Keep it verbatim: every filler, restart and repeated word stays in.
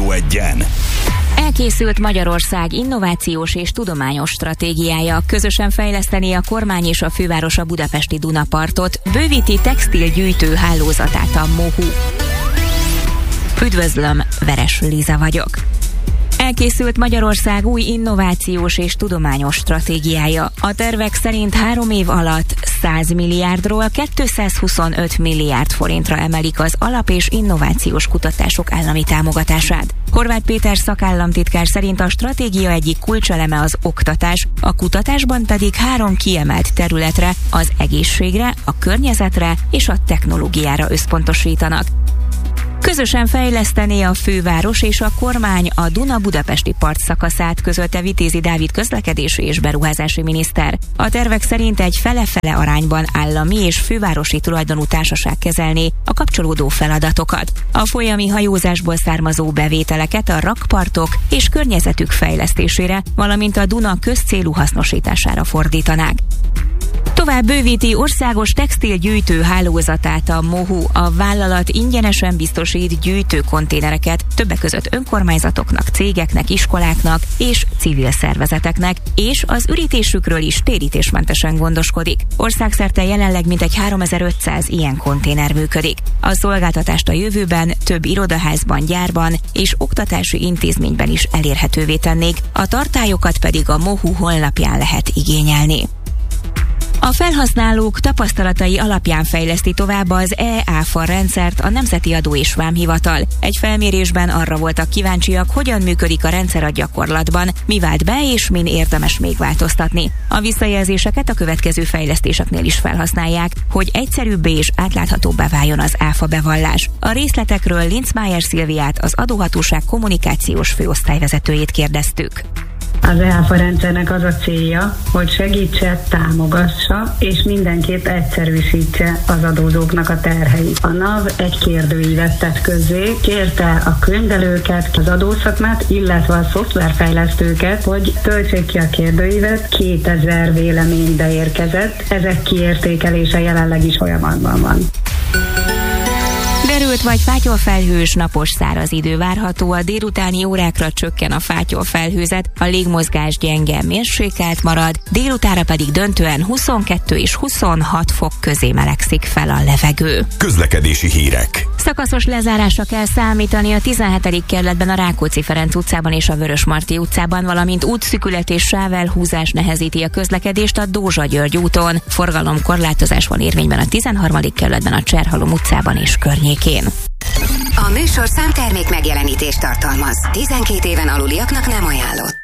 Rádió Egyen. Elkészült Magyarország innovációs és tudományos stratégiája. Közösen fejleszteni a kormány és a főváros a budapesti Dunapartot, bővíti textilgyűjtő hálózatát a MOHU. Üdvözlöm, Veres Liza vagyok. Elkészült Magyarország új innovációs és tudományos stratégiája. A tervek szerint három év alatt száz milliárdról kétszázhuszonöt milliárd forintra emelik az alap- és innovációs kutatások állami támogatását. Horváth Péter szakállamtitkár szerint a stratégia egyik kulcseleme az oktatás, a kutatásban pedig három kiemelt területre, az egészségre, a környezetre és a technológiára összpontosítanak. Közösen fejlesztené a főváros és a kormány a Duna-Budapesti part szakaszát, közölte Vitézi Dávid közlekedési és beruházási miniszter. A tervek szerint egy fele-fele arányban állami és fővárosi tulajdonú társaság kezelné a kapcsolódó feladatokat. A folyami hajózásból származó bevételeket a rakpartok és környezetük fejlesztésére, valamint a Duna közcélú hasznosítására fordítanák. Tovább bővíti országos textilgyűjtő hálózatát a MOHU. A vállalat ingyenesen biztosít gyűjtőkonténereket többek között önkormányzatoknak, cégeknek, iskoláknak és civil szervezeteknek, és az ürítésükről is térítésmentesen gondoskodik. Országszerte jelenleg mintegy háromezer-ötszáz ilyen konténer működik. A szolgáltatást a jövőben több irodaházban, gyárban és oktatási intézményben is elérhetővé tennék, a tartályokat pedig a MOHU honlapján lehet igényelni. A felhasználók tapasztalatai alapján fejleszti tovább az e-áfa rendszert a Nemzeti Adó és Vámhivatal. Egy felmérésben arra voltak kíváncsiak, hogyan működik a rendszer a gyakorlatban, mi vált be és min érdemes még változtatni. A visszajelzéseket a következő fejlesztéseknél is felhasználják, hogy egyszerűbbé és átláthatóbbá váljon az áfa bevallás. A részletekről Linzmeier Szilviát, az adóhatóság kommunikációs főosztályvezetőjét kérdeztük. Az e-áfa rendszernek az a célja, hogy segítse, támogassa és mindenképp egyszerűsítse az adózóknak a terheit. A NAV egy kérdőívet tett közzé, kérte a könyvelőket, az adószakmát, illetve a szoftverfejlesztőket, hogy töltsék ki a kérdőívet. kétezer vélemény beérkezett, ezek kiértékelése jelenleg is folyamatban van. Derült vagy fátyolfelhős, napos, száraz idő várható, a délutáni órákra csökken a fátyolfelhőzet, a légmozgás gyenge, mérsékelt marad, délutára pedig döntően huszonkettő és huszonhat fok közé melegszik fel a levegő. Közlekedési hírek. Szakaszos lezárásra kell számítani a tizenhetedik kerületben, a Rákóczi-Ferenc utcában és a Vörösmarty utcában, valamint útszűkület és sávelhúzás nehezíti a közlekedést a Dózsa-György úton. Forgalomkorlátozás van érvényben a tizenharmadik kerületben, a Cserhalom utcában és környékén. A műsor számtermék megjelenítést tartalmaz. tizenkét éven aluliaknak nem ajánlott.